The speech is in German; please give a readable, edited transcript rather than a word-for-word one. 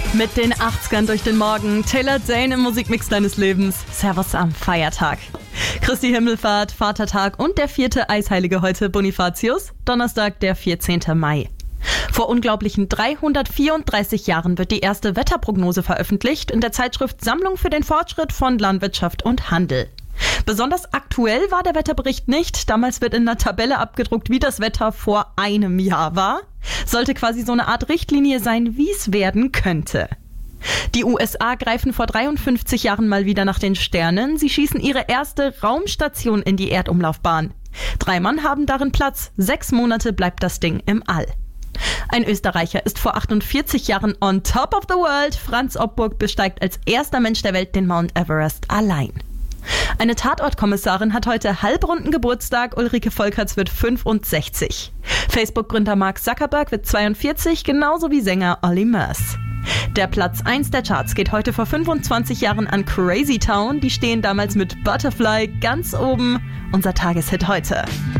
Mit den 80ern durch den Morgen. Taylor Dayne im Musikmix deines Lebens. Servus am Feiertag. Christi Himmelfahrt, Vatertag und der 4. Eisheilige heute, Bonifatius. Donnerstag, der 14. Mai. Vor unglaublichen 334 Jahren wird die erste Wetterprognose veröffentlicht in der Zeitschrift Sammlung für den Fortschritt von Landwirtschaft und Handel. Besonders aktuell war der Wetterbericht nicht. Damals wird in einer Tabelle abgedruckt, wie das Wetter vor einem Jahr war. Sollte quasi so eine Art Richtlinie sein, wie es werden könnte. Die USA greifen vor 53 Jahren mal wieder nach den Sternen. Sie schießen ihre erste Raumstation in die Erdumlaufbahn. 3 Mann haben darin Platz. 6 Monate bleibt das Ding im All. Ein Österreicher ist vor 48 Jahren on top of the world. Franz Opburg besteigt als erster Mensch der Welt den Mount Everest allein. Eine Tatortkommissarin hat heute halbrunden Geburtstag. Ulrike Volkerts wird 65. Facebook-Gründer Mark Zuckerberg wird 42, genauso wie Sänger Olly Murs. Der Platz 1 der Charts geht heute vor 25 Jahren an Crazy Town. Die stehen damals mit Butterfly ganz oben. Unser Tageshit heute.